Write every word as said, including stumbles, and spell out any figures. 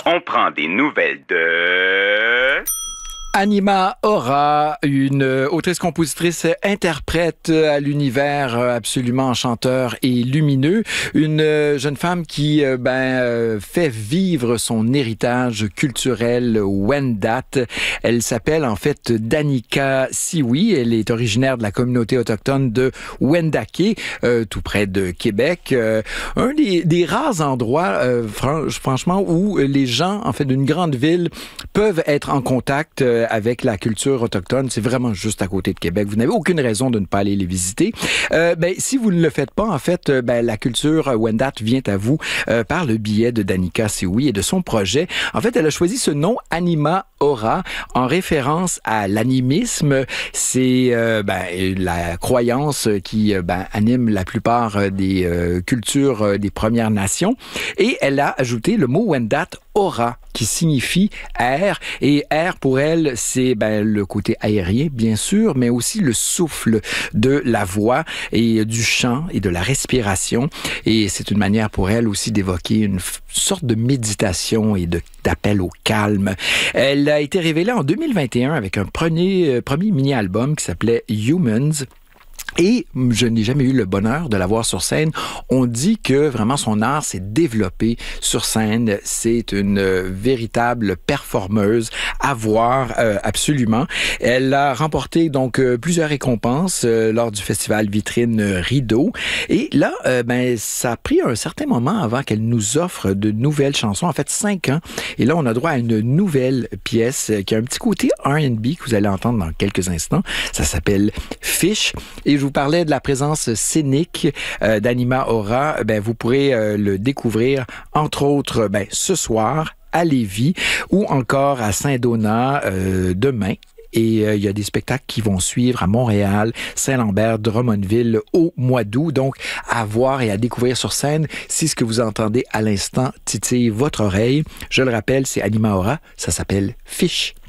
On prend des nouvelles de... Anima Aura, une autrice-compositrice interprète à l'univers absolument enchanteur et lumineux. Une jeune femme qui ben, fait vivre son héritage culturel Wendat. Elle s'appelle en fait Danica Sioui. Elle est originaire de la communauté autochtone de Wendake, euh, tout près de Québec. Euh, un des, des rares endroits, euh, fran- franchement, où les gens en fait d'une grande ville peuvent être en contact euh, avec la culture autochtone. C'est vraiment juste à côté de Québec. Vous n'avez aucune raison de ne pas aller les visiter. Euh, ben, si vous ne le faites pas, en fait, ben, la culture Wendat vient à vous euh, par le biais de Danica Sioui et de son projet. En fait, elle a choisi ce nom Anima Aura en référence à l'animisme. C'est euh, ben, la croyance qui ben, anime la plupart des euh, cultures euh, des Premières Nations. Et elle a ajouté le mot Wendat Aura, qui signifie air. Et air, pour elle, c'est ben, le côté aérien, bien sûr, mais aussi le souffle de la voix et du chant et de la respiration. Et c'est une manière pour elle aussi d'évoquer une f- sorte de méditation et de, d'appel au calme. Elle a été révélée en deux mille vingt et un avec un premier, euh, premier mini-album qui s'appelait Humans. Et je n'ai jamais eu le bonheur de la voir sur scène. On dit que vraiment son art s'est développé sur scène. C'est une euh, véritable performeuse à voir euh, absolument. Elle a remporté donc euh, plusieurs récompenses euh, lors du festival Vitrine Rideau. Et là, euh, ben ça a pris un certain moment avant qu'elle nous offre de nouvelles chansons. En fait, cinq ans. Et là, on a droit à une nouvelle pièce qui a un petit côté R and B que vous allez entendre dans quelques instants. Ça s'appelle Fish. Et je vous parlais de la présence scénique euh, d'Anima Aura. Ben, vous pourrez euh, le découvrir, entre autres, ben, ce soir à Lévis ou encore à Saint-Donat euh, demain. Et euh, il y a des spectacles qui vont suivre à Montréal, Saint-Lambert, Drummondville au mois d'août. Donc, à voir et à découvrir sur scène si ce que vous entendez à l'instant titille votre oreille. Je le rappelle, c'est Anima Aura. Ça s'appelle Fish.